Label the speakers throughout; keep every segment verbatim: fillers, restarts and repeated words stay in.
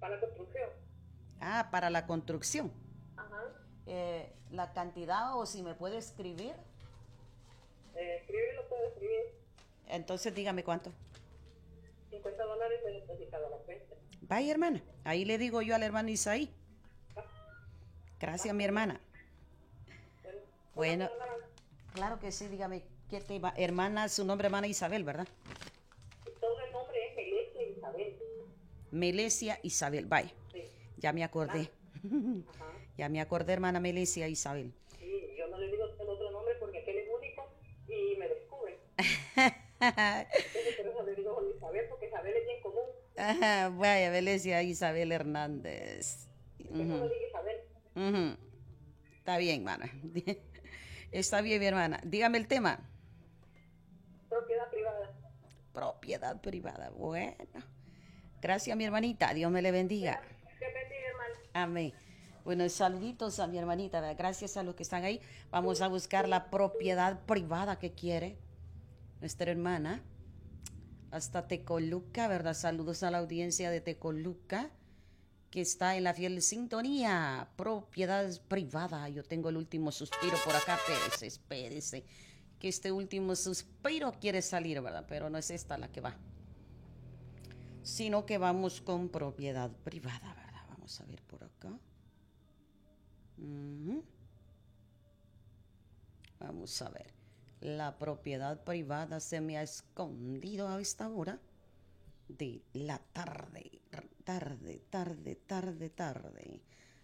Speaker 1: para la construcción.
Speaker 2: Ah, para la construcción.
Speaker 1: Ajá.
Speaker 2: Eh, la cantidad o si me puede escribir.
Speaker 1: Eh, escribir lo puedo escribir.
Speaker 2: Entonces dígame cuánto.
Speaker 1: cincuenta dólares me depositado a la cuenta.
Speaker 2: Vaya, hermana. Ahí le digo yo al hermano Isaí. Gracias, mi hermana.
Speaker 1: Bueno,
Speaker 2: Bueno, claro que sí, dígame. ¿Qué te va? Hermana, su nombre hermana Isabel, ¿verdad?
Speaker 1: todo el nombre es Melesia Isabel.
Speaker 2: Melesia Isabel, vaya.
Speaker 1: Sí.
Speaker 2: Ya me acordé.
Speaker 1: Ajá.
Speaker 2: Ya me acordé, hermana Melesia Isabel.
Speaker 1: Sí, yo no le digo el otro nombre porque aquel es único y me descubre. Entonces por eso le digo Isabel, porque Isabel es bien común.
Speaker 2: Ajá, vaya, Melesia Isabel Hernández.
Speaker 1: Por eso le digo Isabel.
Speaker 2: Uh-huh. Está bien, hermana. Está bien, mi hermana. Dígame el tema.
Speaker 1: Propiedad privada.
Speaker 2: Propiedad privada. Bueno. Gracias, mi hermanita. Dios me le bendiga.
Speaker 1: Que bendiga, hermano.
Speaker 2: Amén. Bueno, saluditos a mi hermanita. ¿Verdad? Gracias a los que están ahí. Vamos a buscar la propiedad privada que quiere nuestra hermana. Hasta Tecoluca, ¿verdad? Saludos a la audiencia de Tecoluca, que está en la fiel sintonía. Propiedad privada. Yo tengo el último suspiro por acá. Espérese, espérese. Que este último suspiro quiere salir, ¿verdad? Pero no es esta la que va. Sino que vamos con propiedad privada, ¿verdad? Vamos a ver por acá. Uh-huh. Vamos a ver. La propiedad privada se me ha escondido a esta hora de la tarde, tarde, tarde, tarde, tarde.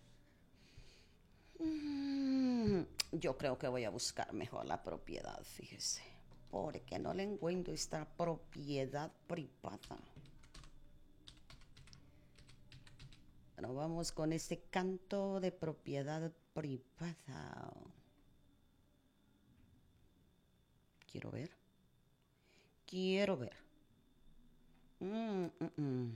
Speaker 2: Mm, yo creo que voy a buscar mejor la propiedad, fíjese, porque no le encuentro esta propiedad privada. Bueno, vamos con este canto de propiedad privada. Quiero ver. Quiero ver. Mm, mm, mm.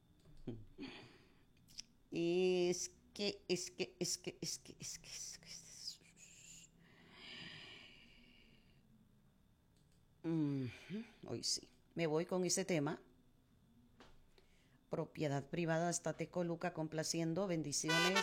Speaker 2: Es que, es que, es que, es que, es que, es que. Es que... Mm, hoy sí. Me voy con ese tema. Propiedad privada hasta Tecoluca complaciendo. Bendiciones.